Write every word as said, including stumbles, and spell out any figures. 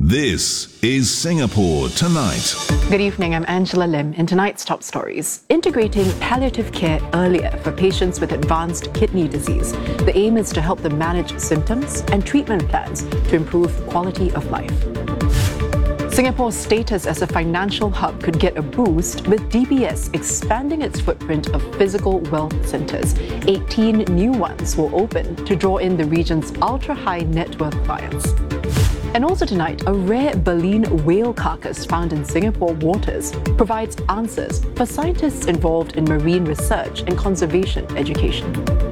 This is Singapore Tonight. Good evening, I'm Angela Lim. In tonight's top stories, integrating palliative care earlier for patients with advanced kidney disease. The aim is to help them manage symptoms and treatment plans to improve quality of life. Singapore's status as a financial hub could get a boost with D B S expanding its footprint of physical wealth centres. eighteen new ones will open to draw in the region's ultra-high net worth clients. And also tonight, a rare baleen whale carcass found in Singapore waters provides answers for scientists involved in marine research and conservation education.